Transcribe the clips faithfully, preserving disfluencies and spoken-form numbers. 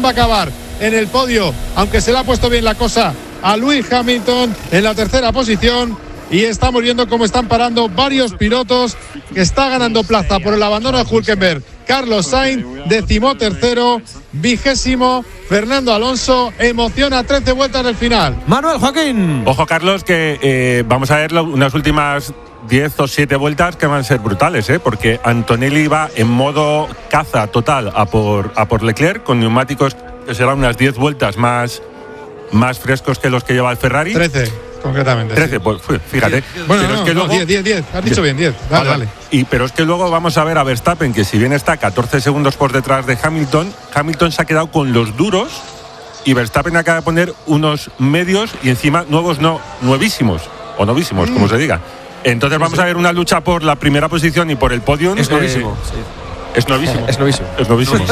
va a acabar en el podio, aunque se le ha puesto bien la cosa a Lewis Hamilton en la tercera posición. Y estamos viendo cómo están parando varios pilotos, que está ganando plaza por el abandono de Hülkenberg. Carlos Sainz, decimotercero, vigésimo, Fernando Alonso, emociona a trece vueltas del final. Manuel Joaquín. Ojo, Carlos, que eh, vamos a ver lo, unas últimas diez o siete vueltas que van a ser brutales, ¿eh? Porque Antonelli va en modo caza total a por, a por Leclerc, con neumáticos que serán unas diez vueltas más, más frescos que los que lleva el Ferrari. trece. Concretamente. trece, sí. Pues fíjate. Bueno, pero no, es que no, luego, diez, diez, diez. Has dicho bien, diez. Dale, vale, dale. Y, pero es que luego vamos a ver a Verstappen, que si bien está catorce segundos por detrás de Hamilton, Hamilton se ha quedado con los duros y Verstappen acaba de poner unos medios y encima nuevos, no, nuevísimos, o novísimos, mm. como se diga. Entonces vamos a ver una lucha por la primera posición y por el podio. Es novísimo. Eh, sí. Es novísimo. Es novísimo. Es novísimo.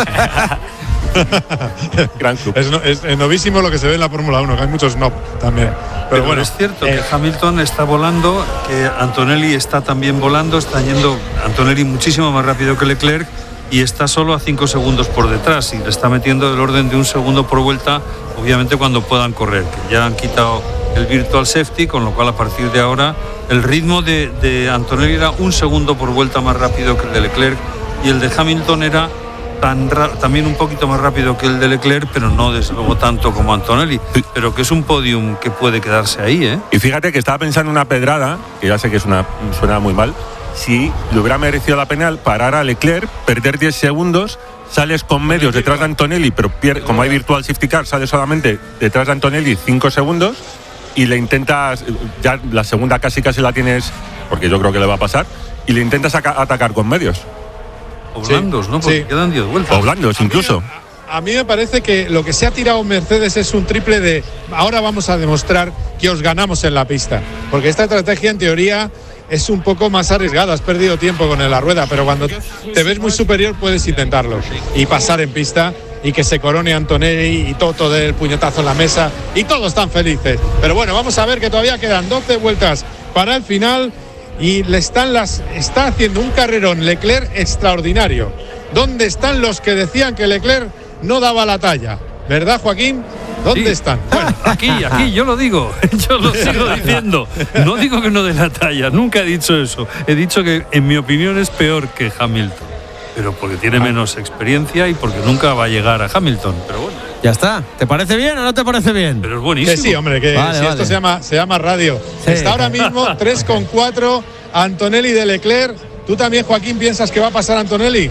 Gran club. Es, no, es, es novísimo lo que se ve en la Fórmula uno, que hay muchos no también. Pero, Pero bueno, es cierto eh, que Hamilton está volando, que Antonelli está también volando, está yendo Antonelli muchísimo más rápido que Leclerc y está solo a cinco segundos por detrás y le está metiendo el orden de un segundo por vuelta, obviamente cuando puedan correr, que ya han quitado el virtual safety, con lo cual a partir de ahora el ritmo de, de Antonelli era un segundo por vuelta más rápido que el de Leclerc y el de Hamilton era Tan ra- también un poquito más rápido que el de Leclerc, pero no desde luego tanto como Antonelli, pero que es un podium que puede quedarse ahí, ¿eh? Y fíjate que estaba pensando una pedrada, que ya sé que es una, suena muy mal, si le hubiera merecido la pena parar a Leclerc, perder diez segundos, sales con medios detrás de Antonelli, pero pier- como hay virtual safety car, sales solamente detrás de Antonelli cinco segundos y le intentas, ya la segunda casi casi la tienes, porque yo creo que le va a pasar, y le intentas aca- atacar con medios. O blandos, ¿no? Porque sí. quedan diez vueltas. O blandos incluso. A, a mí me parece que lo que se ha tirado Mercedes es un triple de ahora vamos a demostrar que os ganamos en la pista. Porque esta estrategia en teoría es un poco más arriesgada, has perdido tiempo con la rueda, pero cuando te ves muy superior puedes intentarlo y pasar en pista y que se corone Antonelli y Toto del puñetazo en la mesa y todos están felices. Pero bueno, vamos a ver que todavía quedan doce vueltas para el final. Y le están las está haciendo un carrerón Leclerc extraordinario. ¿Dónde están los que decían que Leclerc no daba la talla? ¿Verdad, Joaquín? ¿Dónde Sí. están? Bueno, aquí, aquí, yo lo digo, yo lo sigo diciendo. No digo que no dé la talla, nunca he dicho eso. He dicho que, en mi opinión, es peor que Hamilton. Pero porque tiene menos experiencia y porque nunca va a llegar a Hamilton. Pero bueno. Ya está. ¿Te parece bien o no te parece bien? Pero es buenísimo. Que sí, hombre, que Vale, si vale. esto se llama, se llama radio. Sí. Está ahora mismo tres con cuatro Antonelli de Leclerc. ¿Tú también, Joaquín, piensas que va a pasar Antonelli?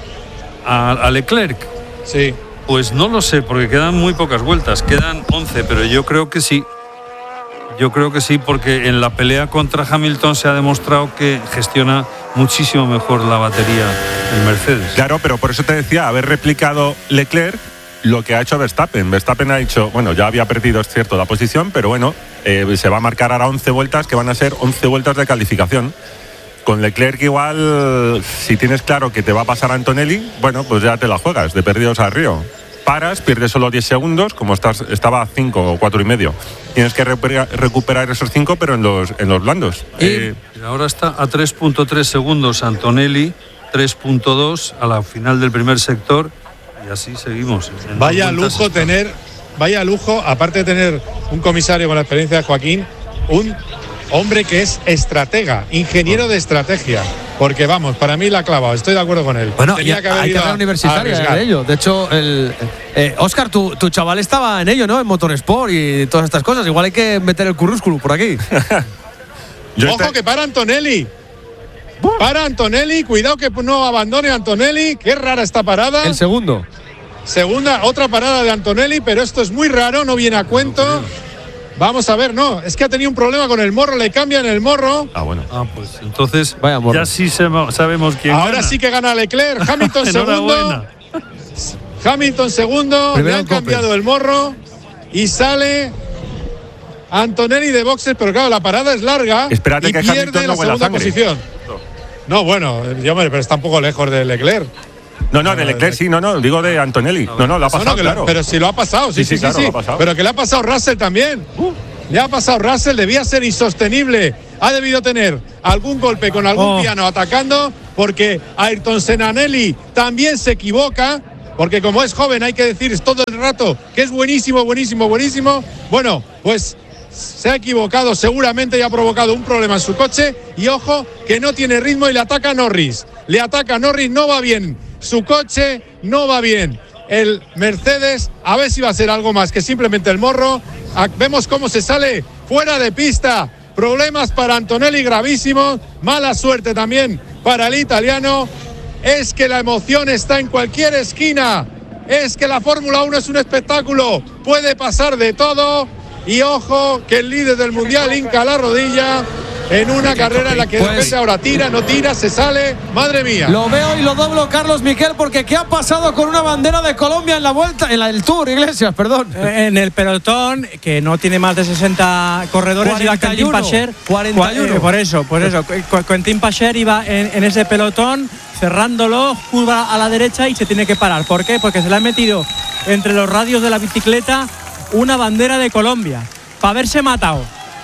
A, a Leclerc, Sí. pues no lo sé, porque quedan muy pocas vueltas. Quedan once, pero yo creo que sí. Yo creo que sí, porque en la pelea contra Hamilton se ha demostrado que gestiona muchísimo mejor la batería el Mercedes. Claro, pero por eso te decía, haber replicado Leclerc lo que ha hecho Verstappen. Verstappen ha dicho, bueno, ya había perdido, es cierto, la posición, pero bueno, eh, se va a marcar ahora once vueltas, que van a ser once vueltas de calificación. Con Leclerc igual, si tienes claro que te va a pasar Antonelli, bueno, pues ya te la juegas, de perdidos al río. Paras, pierdes solo diez segundos, como estás, estaba a cinco o cuatro y medio. Tienes que recuperar, recuperar esos cinco, pero en los, en los blandos. Y Eh, ahora está a tres punto tres segundos Antonelli, tres punto dos a la final del primer sector, y así seguimos. En Vaya dos vueltas lujo está. tener, vaya lujo, aparte de tener un comisario con la experiencia de Joaquín, un hombre que es estratega, ingeniero de estrategia. Porque vamos, para mí la ha clavado, estoy de acuerdo con él. Bueno, Tenía y que haber hay ido a- carrera a universitaria arriesgar. de ello. De hecho, el eh, Óscar, tu, tu chaval estaba en ello, ¿no? En Motorsport y todas estas cosas. Igual hay que meter el currículum por aquí. yo Ojo este- que para Antonelli. Para Antonelli, cuidado que no abandone Antonelli. Qué rara esta parada. El segundo. Segunda, otra parada de Antonelli, pero esto es muy raro, no viene a cuento. Vamos a ver, no, es que ha tenido un problema con el morro, le cambian el morro. Ah, bueno. Ah, pues entonces Vaya morro. ya sí se- sabemos quién Ahora gana. sí que gana Leclerc, Hamilton segundo. Enhorabuena. Hamilton segundo, Primero le han en Cope. cambiado el morro y sale Antonelli de boxes, pero claro, la parada es larga. Espérate y que pierde Hamilton no la huela segunda sangre. posición. No, bueno, yo, hombre, pero está un poco lejos de Leclerc. No, no, de Leclerc sí, no, no, digo de Antonelli. No, no, lo ha No, pasado, no, que lo- claro. pero si lo ha pasado, sí, Sí, sí, sí, sí, claro, sí. lo ha pasado. Pero que le ha pasado Russell también. Le ha pasado Russell, debía ser insostenible. Ha debido tener algún golpe con algún Oh. piano atacando, porque Ayrton Senanelli también se equivoca. porque como es joven hay que decir todo el rato que es buenísimo, buenísimo, buenísimo. Bueno, pues se ha equivocado seguramente y ha provocado un problema en su coche. Y ojo, que no tiene ritmo y le ataca a Norris. Le ataca a Norris, no va bien. Su coche no va bien. El Mercedes, a ver si va a ser algo más que simplemente el morro. Vemos cómo se sale fuera de pista. Problemas para Antonelli gravísimos. Mala suerte también para el italiano. Es que la emoción está en cualquier esquina. Es que la Fórmula uno es un espectáculo. Puede pasar de todo. Y ojo, que el líder del mundial hinca la rodilla en una carrera en la que de repente ahora tira, no tira, se sale. Madre mía. Lo veo y lo doblo, Carlos Miquel, porque ¿qué ha pasado con una bandera de Colombia en la vuelta, en la del Tour, Iglesias, perdón? En el pelotón, que no tiene más de sesenta corredores, cuarenta y uno, iba Quentin Pacher. cuarenta y uno. Eh, por eso, por eso. Quentin Pacher iba en, en ese pelotón, cerrándolo, curva a la derecha y se tiene que parar. ¿Por qué? Porque se le ha metido entre los radios de la bicicleta una bandera de Colombia, para haberse matado.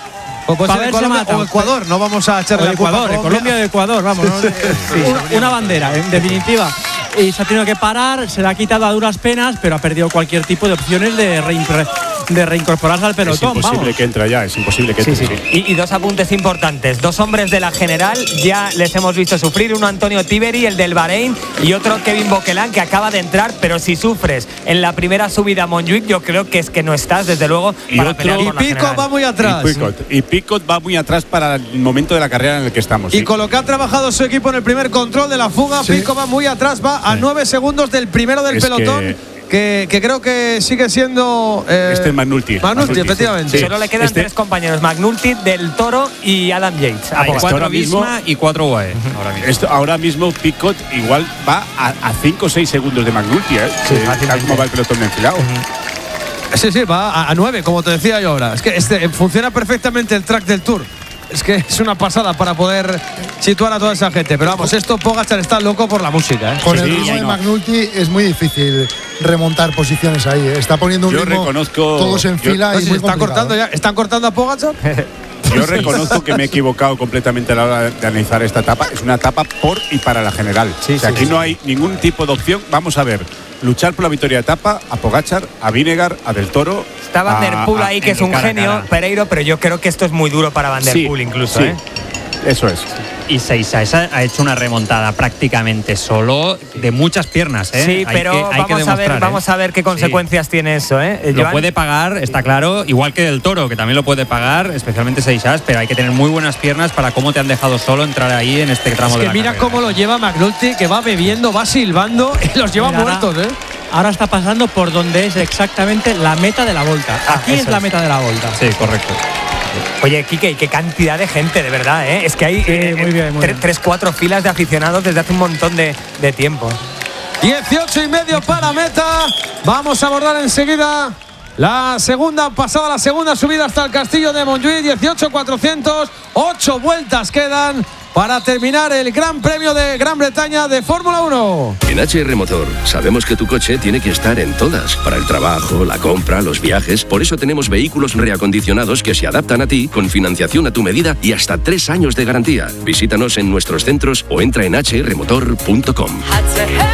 O, puede ser Colombia, o Ecuador, no vamos a echarle o Ecuador, Colombia. Colombia de Ecuador, vamos. ¿no? Sí, una, una bandera, en definitiva. Y se ha tenido que parar, se le ha quitado a duras penas, pero ha perdido cualquier tipo de opciones de, reimpre, de reincorporarse al pelotón. Es imposible vamos. que entre ya, es imposible que entre. Sí, sí. Sí. Y, y dos apuntes importantes. Dos hombres de la general ya les hemos visto sufrir. Uno Antonio Tiberi, el del Bahrein, y otro Kevin Boquelán, que acaba de entrar. Pero si sufres en la primera subida a Montjuic, yo creo que es que no estás, desde luego, y para otro, pelear y por la Pico general. va muy atrás. Y Picot, y Picot va muy atrás para el momento de la carrera en el que estamos. Y ¿sí? con lo que ha trabajado su equipo en el primer control de la fuga, sí. Pico va muy atrás, va a nueve segundos del primero del es pelotón. Que... Que, que creo que sigue siendo eh, este es McNulty. McNulty, efectivamente. Sí. Solo le quedan este... tres compañeros: McNulty, Del Toro y Adam Yates. Hay cuatro Visma y cuatro U A E. Uh-huh. Ahora mismo, esto, ahora mismo Picot igual va a cinco o seis segundos de McNulty, ¿eh? Sí, eh, tal como va el pelotón de enfilado. Uh-huh. Sí, sí, va a nueve, como te decía yo ahora. Es que este, funciona perfectamente el track del Tour. Es que es una pasada para poder situar a toda esa gente. Pero vamos, esto Pogačar está loco por la música, ¿eh? Con sí, el ritmo sí, de no. McNulty es muy difícil remontar posiciones ahí. Está poniendo un yo ritmo reconozco, todos en yo, fila no, y si muy está cortando ya, ¿están cortando a Pogačar? Yo reconozco que me he equivocado completamente a la hora de analizar esta etapa. Es una etapa por y para la general. Sí, o sea, sí, aquí sí. no hay ningún tipo de opción. Vamos a ver, luchar por la victoria de etapa a Pogačar, a Vinegar, a Del Toro. Está Van Der Poel ahí, que es un cara, genio, cara. Pereiro, pero yo creo que esto es muy duro para Van Der Sí, Poel incluso, sí. ¿eh? Eso es. Y Seixas ha hecho una remontada prácticamente solo de muchas piernas, ¿eh? Sí, hay pero que, hay vamos, que a ver, ¿eh? vamos a ver qué consecuencias sí. tiene eso, ¿eh? Lo Joan... puede pagar, está claro, igual que Del Toro, que también lo puede pagar, especialmente Seixas, pero hay que tener muy buenas piernas para cómo te han dejado solo entrar ahí en este tramo es que de la mira carrera. cómo lo lleva McNulty, que va bebiendo, va silbando y los lleva Mira, muertos, ¿eh? Ahora está pasando por donde es exactamente la meta de la vuelta. Ah, Aquí es, es la meta de la vuelta. Sí, correcto. Oye, Quique, y qué cantidad de gente, de verdad, ¿eh? Es que hay sí, eh, muy bien, muy tre- bien. tres, cuatro filas de aficionados desde hace un montón de, de tiempo. dieciocho y medio para meta. Vamos a abordar enseguida la segunda, pasada la segunda subida hasta el castillo de Montjuïc. dieciocho cuatrocientos, ocho vueltas quedan para terminar el Gran Premio de Gran Bretaña de Fórmula uno. En H R Motor sabemos que tu coche tiene que estar en todas, para el trabajo, la compra, los viajes. Por eso tenemos vehículos reacondicionados que se adaptan a ti, con financiación a tu medida y hasta tres años de garantía. Visítanos en nuestros centros o entra en h r motor punto com.